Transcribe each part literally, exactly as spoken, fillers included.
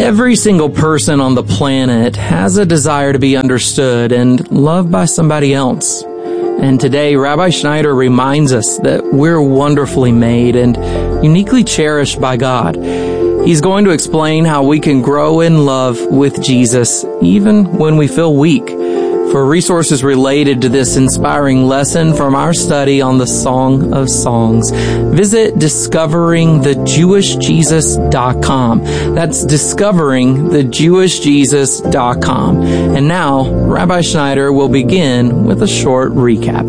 Every single person on the planet has a desire to be understood and loved by somebody else. And today, Rabbi Schneider reminds us that we're wonderfully made and uniquely cherished by God. He's going to explain how we can grow in love with Jesus even when we feel weak. For resources related to this inspiring lesson from our study on the Song of Songs, visit discovering the jewish jesus dot com. That's discovering the jewish jesus dot com. And now, Rabbi Schneider will begin with a short recap.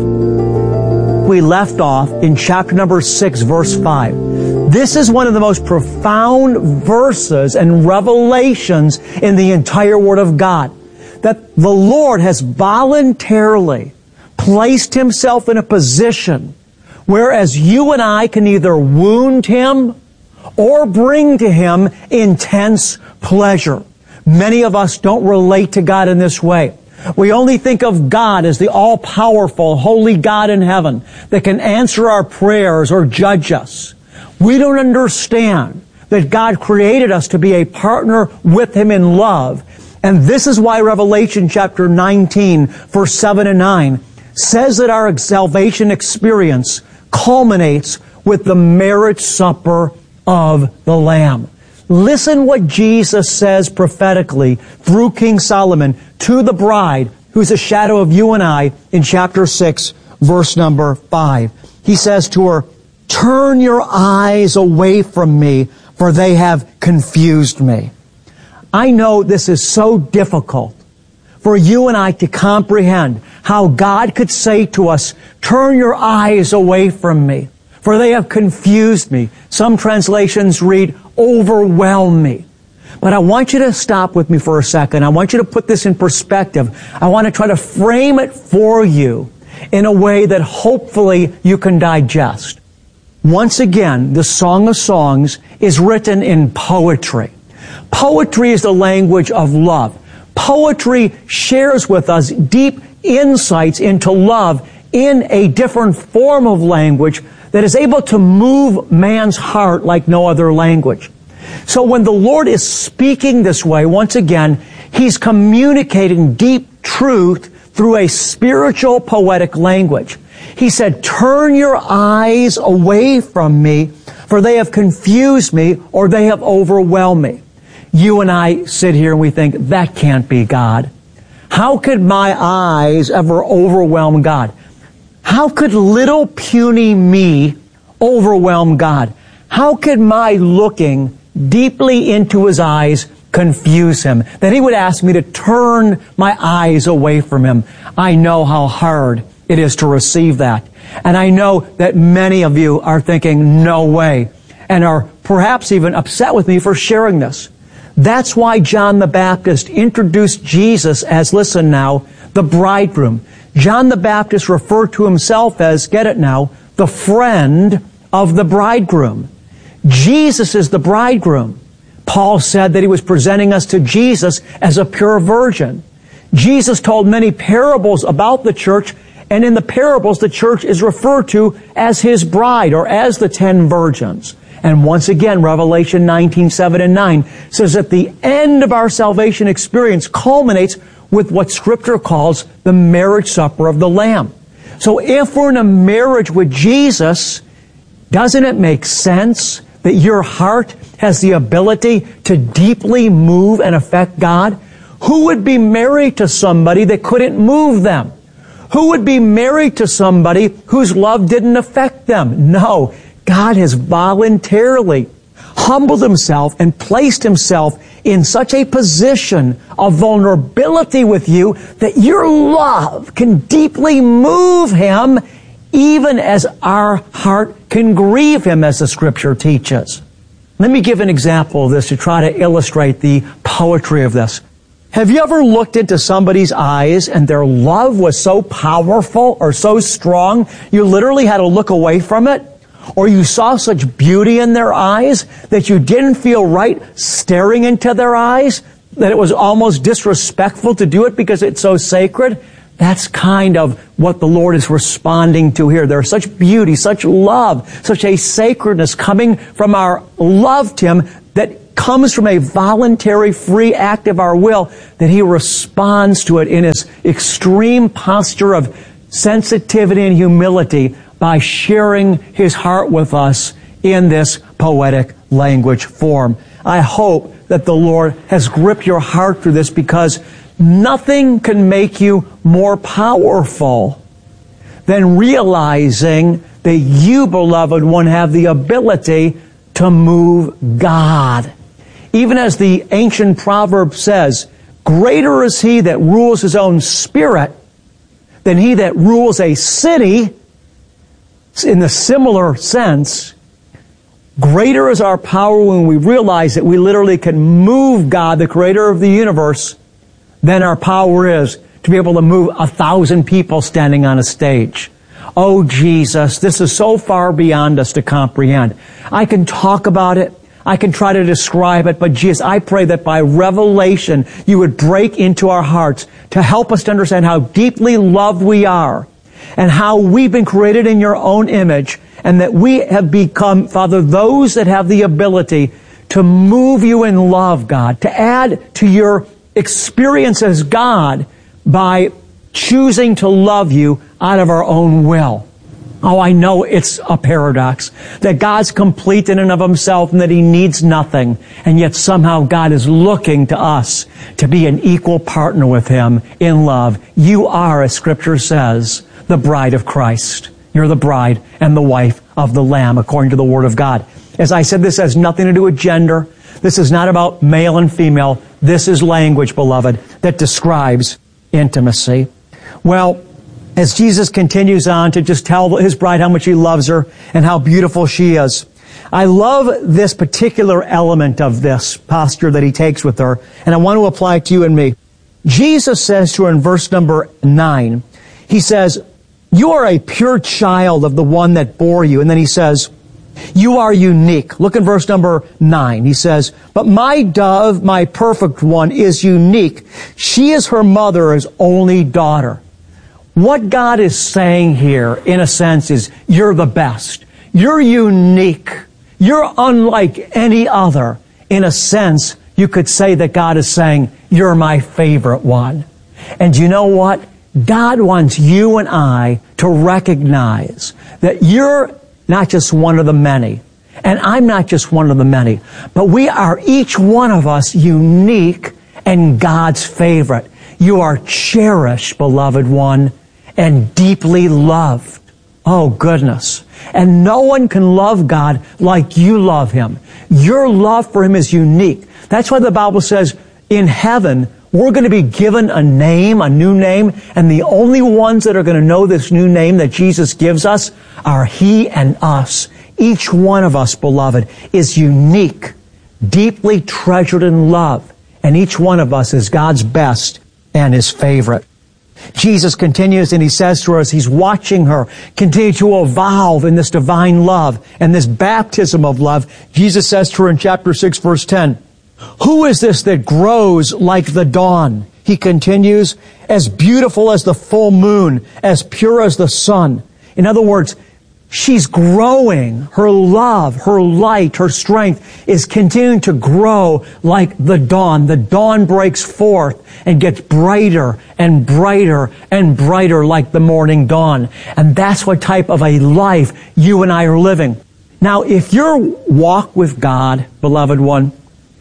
We left off in chapter number six, verse five. This is one of the most profound verses and revelations in the entire Word of God. That the Lord has voluntarily placed Himself in a position whereas you and I can either wound Him or bring to Him intense pleasure. Many of us don't relate to God in this way. We only think of God as the all-powerful, holy God in heaven that can answer our prayers or judge us. We don't understand that God created us to be a partner with Him in love. And this is why Revelation chapter nineteen, verse seven and nine says that our salvation experience culminates with the marriage supper of the Lamb. Listen what Jesus says prophetically through King Solomon to the bride, who's a shadow of you and I, in chapter six, verse number five. He says to her, "Turn your eyes away from me, for they have confused me." I know this is so difficult for you and I to comprehend how God could say to us, "Turn your eyes away from me, for they have confused me." Some translations read, "overwhelm me." But I want you to stop with me for a second. I want you to put this in perspective. I want to try to frame it for you in a way that hopefully you can digest. Once again, the Song of Songs is written in poetry. Poetry is the language of love. Poetry shares with us deep insights into love in a different form of language that is able to move man's heart like no other language. So when the Lord is speaking this way, once again, He's communicating deep truth through a spiritual poetic language. He said, "Turn your eyes away from me, for they have confused me," or "they have overwhelmed me." You and I sit here and we think, that can't be God. How could my eyes ever overwhelm God? How could little puny me overwhelm God? How could my looking deeply into His eyes confuse Him? That He would ask me to turn my eyes away from Him. I know how hard it is to receive that. And I know that many of you are thinking, no way, and are perhaps even upset with me for sharing this. That's why John the Baptist introduced Jesus as, listen now, the bridegroom. John the Baptist referred to himself as, get it now, the friend of the bridegroom. Jesus is the bridegroom. Paul said that he was presenting us to Jesus as a pure virgin. Jesus told many parables about the church, and in the parables the church is referred to as His bride or as the ten virgins. And once again, Revelation nineteen, seven and nine says that the end of our salvation experience culminates with what Scripture calls the marriage supper of the Lamb. So if we're in a marriage with Jesus, doesn't it make sense that your heart has the ability to deeply move and affect God? Who would be married to somebody that couldn't move them? Who would be married to somebody whose love didn't affect them? No. God has voluntarily humbled Himself and placed Himself in such a position of vulnerability with you that your love can deeply move Him, even as our heart can grieve Him, as the Scripture teaches. Let me give an example of this to try to illustrate the poetry of this. Have you ever looked into somebody's eyes and their love was so powerful or so strong you literally had to look away from it? Or you saw such beauty in their eyes that you didn't feel right staring into their eyes, that it was almost disrespectful to do it because it's so sacred? That's kind of what the Lord is responding to here. There's such beauty, such love, such a sacredness coming from our love to Him that comes from a voluntary, free act of our will, that He responds to it in His extreme posture of sensitivity and humility by sharing His heart with us in this poetic language form. I hope that the Lord has gripped your heart through this, because nothing can make you more powerful than realizing that you, beloved one, have the ability to move God. Even as the ancient proverb says, greater is he that rules his own spirit than he that rules a city. In the similar sense, greater is our power when we realize that we literally can move God, the creator of the universe, than our power is to be able to move a thousand people standing on a stage. Oh, Jesus, this is so far beyond us to comprehend. I can talk about it. I can try to describe it, but Jesus, I pray that by revelation you would break into our hearts to help us to understand how deeply loved we are and how we've been created in your own image, and that we have become, Father, those that have the ability to move you in love, God, to add to your experience as God by choosing to love you out of our own will. Oh, I know it's a paradox that God's complete in and of Himself and that He needs nothing. And yet somehow God is looking to us to be an equal partner with Him in love. You are, as Scripture says, the bride of Christ. You're the bride and the wife of the Lamb, according to the Word of God. As I said, this has nothing to do with gender. This is not about male and female. This is language, beloved, that describes intimacy. Well, as Jesus continues on to just tell His bride how much He loves her and how beautiful she is, I love this particular element of this posture that He takes with her, and I want to apply it to you and me. Jesus says to her in verse number nine, He says, you are a pure child of the one that bore you. And then He says, you are unique. Look in verse number nine. He says, but my dove, my perfect one, is unique. She is her mother's only daughter. What God is saying here, in a sense, is you're the best. You're unique. You're unlike any other. In a sense, you could say that God is saying, you're my favorite one. And you know what? God wants you and I to recognize that you're not just one of the many, and I'm not just one of the many, but we are each one of us unique and God's favorite. You are cherished, beloved one, and deeply loved. Oh, goodness. And no one can love God like you love Him. Your love for Him is unique. That's why the Bible says in heaven, we're going to be given a name, a new name, and the only ones that are going to know this new name that Jesus gives us are He and us. Each one of us, beloved, is unique, deeply treasured and loved, and each one of us is God's best and His favorite. Jesus continues and He says to her as He's watching her continue to evolve in this divine love and this baptism of love, Jesus says to her in chapter six, verse ten, who is this that grows like the dawn? He continues, as beautiful as the full moon, as pure as the sun. In other words, she's growing. Her love, her light, her strength is continuing to grow like the dawn. The dawn breaks forth and gets brighter and brighter and brighter like the morning dawn. And that's what type of a life you and I are living. Now, if your walk with God, beloved one,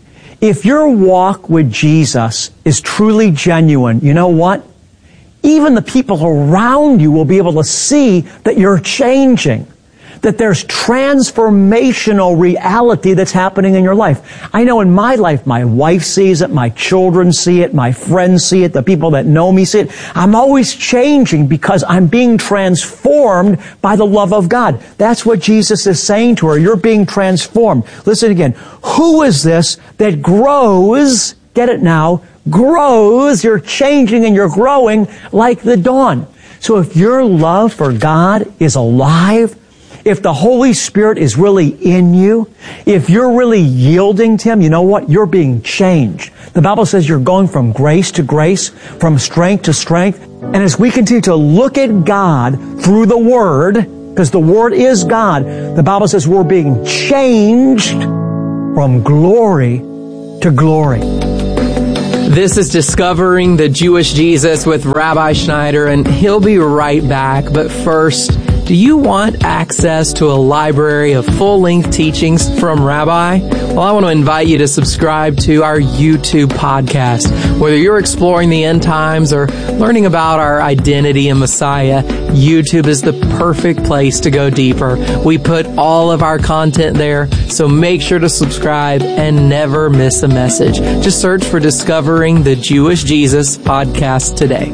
if your walk with Jesus is truly genuine, you know what? Even the people around you will be able to see that you're changing, that there's transformational reality that's happening in your life. I know in my life, my wife sees it, my children see it, my friends see it, the people that know me see it. I'm always changing because I'm being transformed by the love of God. That's what Jesus is saying to her. You're being transformed. Listen again. Who is this that grows, get it now, grows, you're changing and you're growing like the dawn. So if your love for God is alive, if the Holy Spirit is really in you, if you're really yielding to Him, you know what? You're being changed. The Bible says you're going from grace to grace, from strength to strength. And as we continue to look at God through the Word, because the Word is God, the Bible says we're being changed from glory to glory. This is Discovering the Jewish Jesus with Rabbi Schneider, and he'll be right back. But first, do you want access to a library of full-length teachings from Rabbi? Well, I want to invite you to subscribe to our YouTube podcast. Whether you're exploring the end times or learning about our identity in Messiah, YouTube is the perfect place to go deeper. We put all of our content there, so make sure to subscribe and never miss a message. Just search for Discovering the Jewish Jesus podcast today.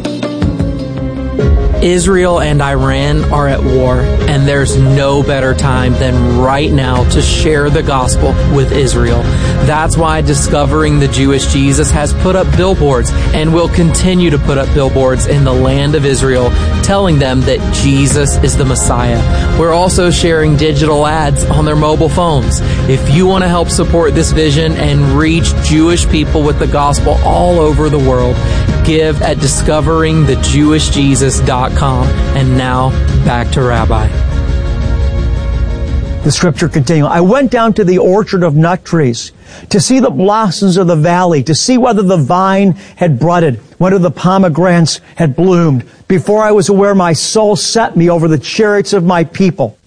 Israel and Iran are at war, and there's no better time than right now to share the gospel with Israel. That's why Discovering the Jewish Jesus has put up billboards and will continue to put up billboards in the land of Israel, telling them that Jesus is the Messiah. We're also sharing digital ads on their mobile phones. If you want to help support this vision and reach Jewish people with the gospel all over the world, give at discovering the jewish jesus dot com. And now, back to Rabbi. The scripture continues. I went down to the orchard of nut trees to see the blossoms of the valley, to see whether the vine had budded, whether the pomegranates had bloomed. Before I was aware, my soul set me over the chariots of my people.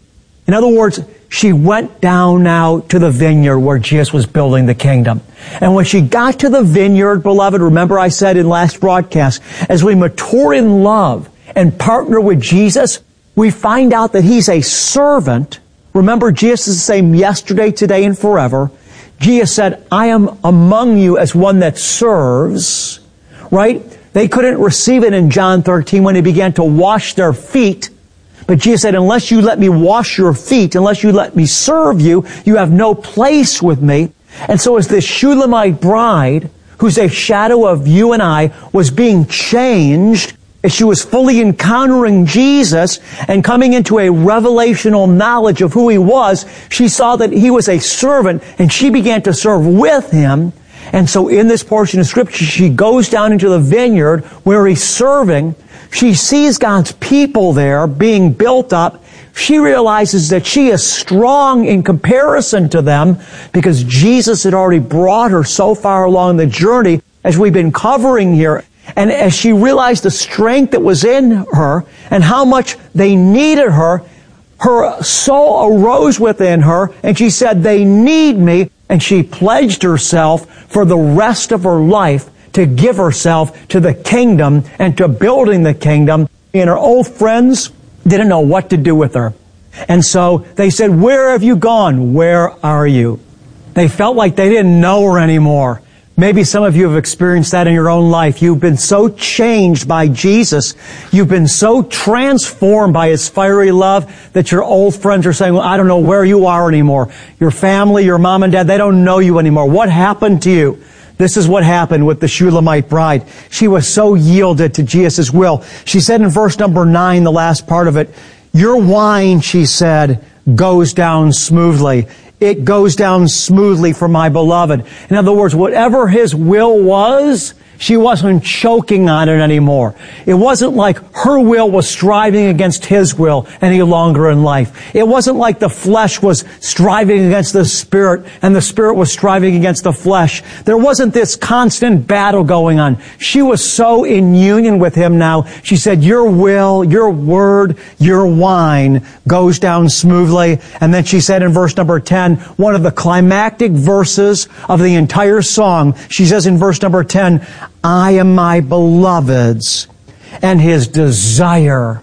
In other words, she went down now to the vineyard where Jesus was building the kingdom. And when she got to the vineyard, beloved, remember I said in last broadcast, as we mature in love and partner with Jesus, we find out that He's a servant. Remember, Jesus is the same yesterday, today, and forever. Jesus said, I am among you as one that serves, right? They couldn't receive it in John thirteen when He began to wash their feet. But Jesus said, unless you let me wash your feet, unless you let me serve you, you have no place with me. And so as this Shulamite bride, who's a shadow of you and I, was being changed, as she was fully encountering Jesus and coming into a revelational knowledge of who He was, she saw that He was a servant, and she began to serve with Him. And so in this portion of Scripture, she goes down into the vineyard where He's serving. She sees God's people there being built up. She realizes that she is strong in comparison to them because Jesus had already brought her so far along the journey as we've been covering here. And as she realized the strength that was in her and how much they needed her, her soul arose within her and she said, they need me. And she pledged herself for the rest of her life to give herself to the kingdom and to building the kingdom. And her old friends didn't know what to do with her. And so they said, where have you gone? Where are you? They felt like they didn't know her anymore. Maybe some of you have experienced that in your own life. You've been so changed by Jesus. You've been so transformed by His fiery love that your old friends are saying, well, I don't know where you are anymore. Your family, your mom and dad, they don't know you anymore. What happened to you? This is what happened with the Shulamite bride. She was so yielded to Jesus' will. She said in verse number nine, the last part of it, your wine, she said, goes down smoothly. It goes down smoothly for my beloved. In other words, whatever His will was, she wasn't choking on it anymore. It wasn't like her will was striving against His will any longer in life. It wasn't like the flesh was striving against the Spirit and the Spirit was striving against the flesh. There wasn't this constant battle going on. She was so in union with Him now. She said, your will, your word, your wine goes down smoothly. And then she said in verse number ten, one of the climactic verses of the entire song, she says in verse number ten, I am my beloved's, and His desire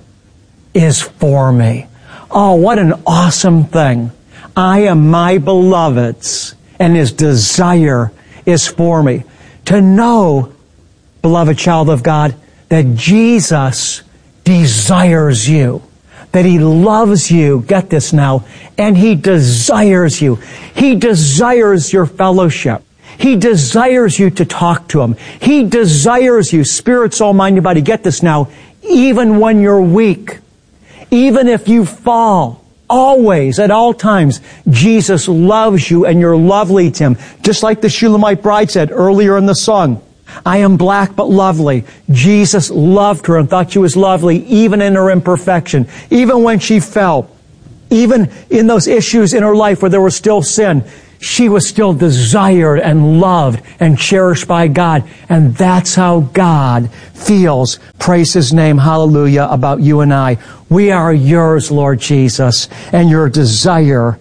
is for me. Oh, what an awesome thing. I am my beloved's, and His desire is for me. To know, beloved child of God, that Jesus desires you. That He loves you, get this now, and He desires you. He desires your fellowship. He desires you to talk to Him. He desires you, spirit, soul, mind, and body. Get this now. Even when you're weak, even if you fall, always, at all times, Jesus loves you and you're lovely to Him. Just like the Shulamite bride said earlier in the song, I am black but lovely. Jesus loved her and thought she was lovely even in her imperfection, even when she fell, even in those issues in her life where there was still sin. she was still desired and loved and cherished by God. And that's how God feels, praise His name, hallelujah, about you and I. We are yours, Lord Jesus, and your desire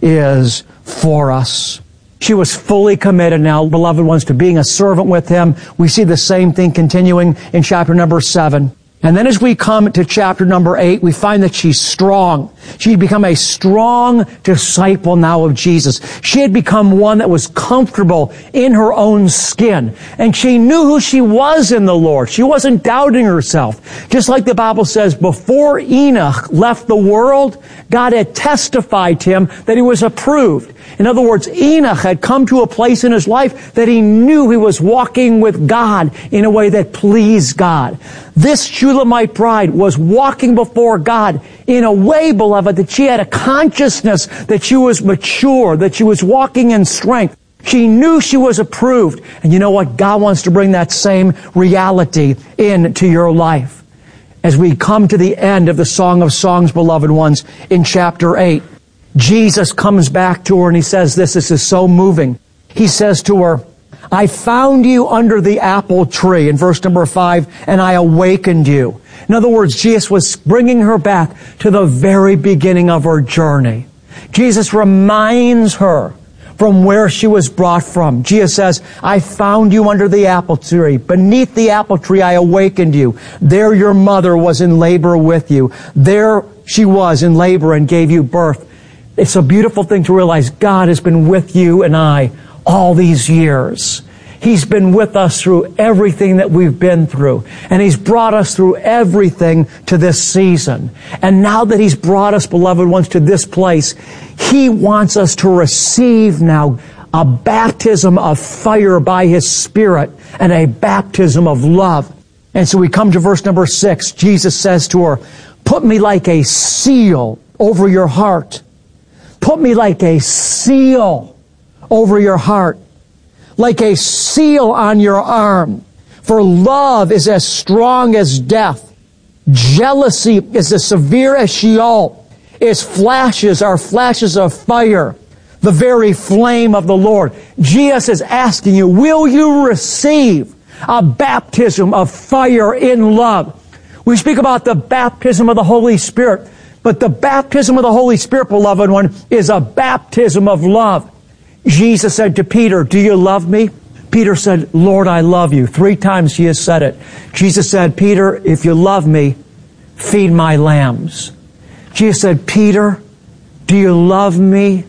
is for us. She was fully committed now, beloved ones, to being a servant with Him. We see the same thing continuing in chapter number seven. And then as we come to chapter number eight, we find that she's strong. She'd become a strong disciple now of Jesus. She had become one that was comfortable in her own skin. And she knew who she was in the Lord. She wasn't doubting herself. Just like the Bible says, before Enoch left the world, God had testified to him that he was approved. In other words, Enoch had come to a place in his life that he knew he was walking with God in a way that pleased God. This Shulamite bride was walking before God in a way, beloved, that she had a consciousness that she was mature, that she was walking in strength. She knew she was approved. And you know what? God wants to bring that same reality into your life. As we come to the end of the Song of Songs, beloved ones, in chapter eight, Jesus comes back to her and he says this, this is so moving. He says to her, I found you under the apple tree, in verse number five, and I awakened you. In other words, Jesus was bringing her back to the very beginning of her journey. Jesus reminds her from where she was brought from. Jesus says, I found you under the apple tree. Beneath the apple tree, I awakened you. There your mother was in labor with you. There she was in labor and gave you birth. It's a beautiful thing to realize God has been with you and I all these years. He's been with us through everything that we've been through. And He's brought us through everything to this season. And now that He's brought us, beloved ones, to this place, He wants us to receive now a baptism of fire by His Spirit and a baptism of love. And so we come to verse number six. Jesus says to her, put me like a seal over your heart. Put me like a seal over your heart, like a seal on your arm. For love is as strong as death. Jealousy is as severe as Sheol. Its flashes are flashes of fire, the very flame of the Lord. Jesus is asking you, will you receive a baptism of fire in love? We speak about the baptism of the Holy Spirit. But the baptism of the Holy Spirit, beloved one, is a baptism of love. Jesus said to Peter, do you love me? Peter said, Lord, I love you. Three times he has said it. Jesus said, Peter, if you love me, feed my lambs. Jesus said, Peter, do you love me?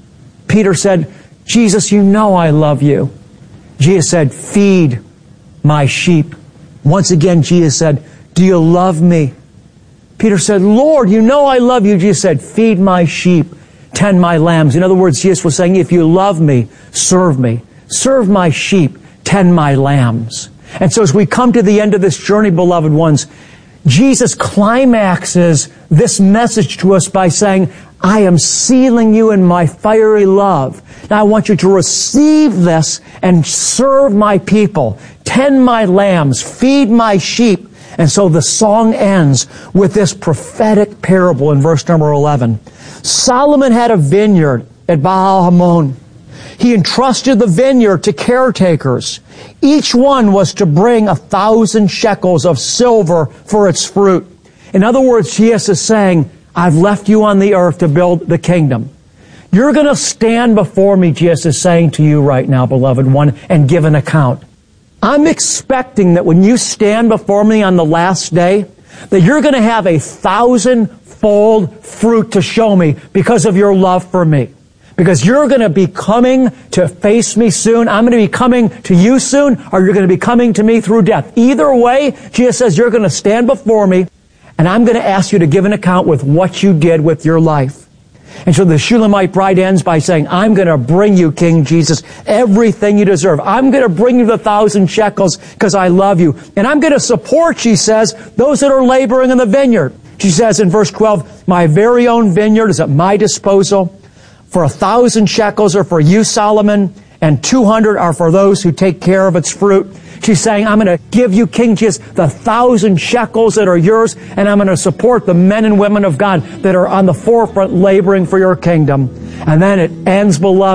Peter said, Jesus, you know I love you. Jesus said, feed my sheep. Once again, Jesus said, do you love me? Peter said, Lord, you know I love you. Jesus said, feed my sheep, tend my lambs. In other words, Jesus was saying, if you love me, serve me. Serve my sheep, tend my lambs. And so as we come to the end of this journey, beloved ones, Jesus climaxes this message to us by saying, I am sealing you in my fiery love. Now I want you to receive this and serve my people, tend my lambs, feed my sheep. And so the song ends with this prophetic parable in verse number eleven. Solomon had a vineyard at Baal Hamon. He entrusted the vineyard to caretakers. Each one was to bring a thousand shekels of silver for its fruit. In other words, Jesus is saying, I've left you on the earth to build the kingdom. You're going to stand before me, Jesus is saying to you right now, beloved one, and give an account. I'm expecting that when you stand before me on the last day, that you're going to have a thousand-fold fruit to show me because of your love for me. Because you're going to be coming to face me soon. I'm going to be coming to you soon, or you're going to be coming to me through death. Either way, Jesus says you're going to stand before me, and I'm going to ask you to give an account with what you did with your life. And so the Shulamite bride ends by saying, I'm going to bring you, King Jesus, everything you deserve. I'm going to bring you the thousand shekels because I love you. And I'm going to support, she says, those that are laboring in the vineyard. She says in verse twelve, my very own vineyard is at my disposal. For a thousand shekels are for you, Solomon, and two hundred are for those who take care of its fruit. She's saying, I'm going to give you, King Jesus, the thousand shekels that are yours, and I'm going to support the men and women of God that are on the forefront laboring for your kingdom. And then it ends, beloved,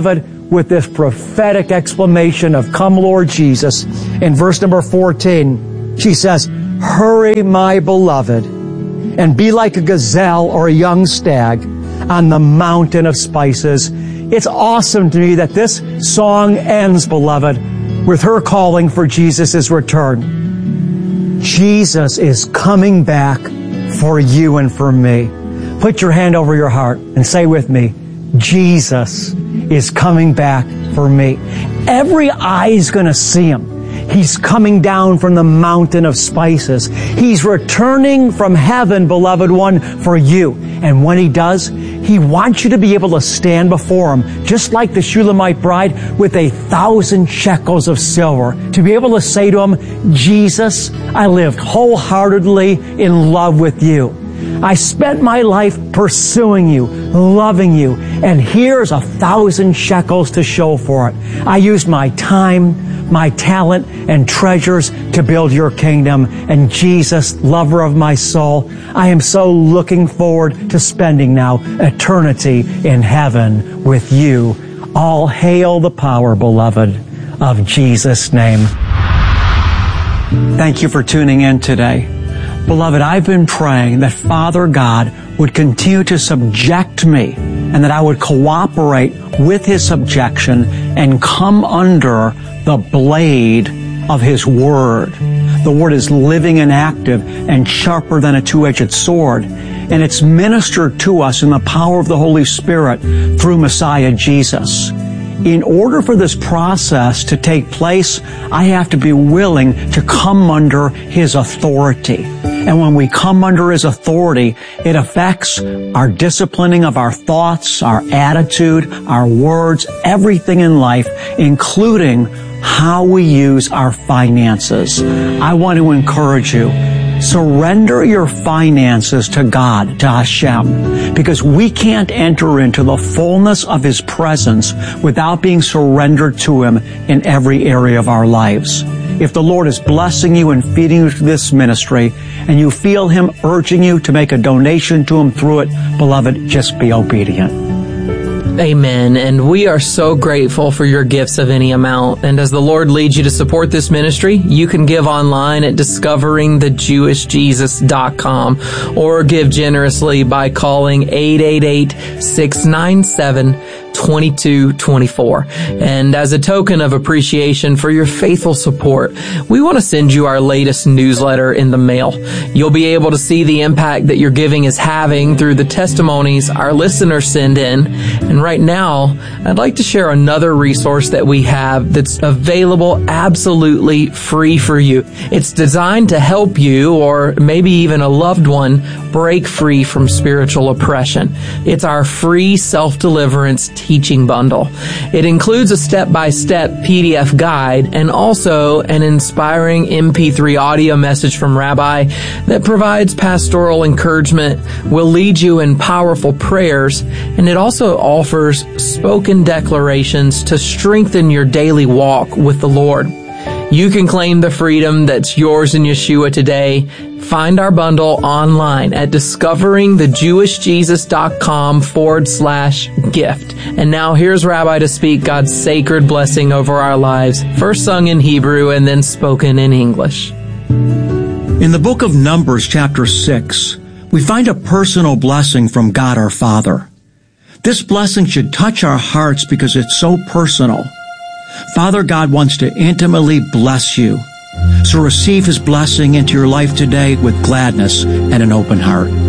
with this prophetic exclamation of "Come, Lord Jesus." In verse number fourteen, she says, "Hurry, my beloved, and be like a gazelle or a young stag on the mountain of spices." It's awesome to me that this song ends, beloved, with her calling for Jesus' return. Jesus is coming back for you and for me. Put your hand over your heart and say with me, Jesus is coming back for me. Every eye is going to see Him. He's coming down from the mountain of spices. He's returning from heaven, beloved one, for you. And when He does, He wants you to be able to stand before Him, just like the Shulamite bride, with a thousand shekels of silver, to be able to say to Him, Jesus, I lived wholeheartedly in love with you. I spent my life pursuing you, loving you, and here's a thousand shekels to show for it. I used my time, my talent, and treasures to build your kingdom. And Jesus, lover of my soul, I am so looking forward to spending now eternity in heaven with you. All hail the power, beloved, of Jesus' name. Thank you for tuning in today. Beloved, I've been praying that Father God would continue to subject me and that I would cooperate with His subjection and come under the blade of His Word. The Word is living and active and sharper than a two-edged sword, and it's ministered to us in the power of the Holy Spirit through Messiah Jesus. In order for this process to take place, I have to be willing to come under His authority. And when we come under His authority, it affects our disciplining of our thoughts, our attitude, our words, everything in life, including how we use our finances. I want to encourage you, surrender your finances to God, to Hashem, because we can't enter into the fullness of His presence without being surrendered to Him in every area of our lives. If the Lord is blessing you and feeding you through this ministry, and you feel Him urging you to make a donation to Him through it, beloved, just be obedient. Amen. And we are so grateful for your gifts of any amount. And as the Lord leads you to support this ministry, you can give online at discovering the jewish jesus dot com or give generously by calling eight eight eight, six nine seven, two two two four. And as a token of appreciation for your faithful support, we want to send you our latest newsletter in the mail. You'll be able to see the impact that your giving is having through the testimonies our listeners send in. And right now, I'd like to share another resource that we have that's available absolutely free for you. It's designed to help you, or maybe even a loved one, break free from spiritual oppression. It's our free self-deliverance teaching bundle. It includes a step-by-step P D F guide and also an inspiring M P three audio message from Rabbi that provides pastoral encouragement, will lead you in powerful prayers, and it also offers spoken declarations to strengthen your daily walk with the Lord. You can claim the freedom that's yours in Yeshua today. Find our bundle online at discovering the jewish jesus dot com forward slash gift. And now here's Rabbi to speak God's sacred blessing over our lives, first sung in Hebrew and then spoken in English. In the book of Numbers, chapter six, we find a personal blessing from God our Father. This blessing should touch our hearts because it's so personal. Father God wants to intimately bless you. So receive His blessing into your life today with gladness and an open heart.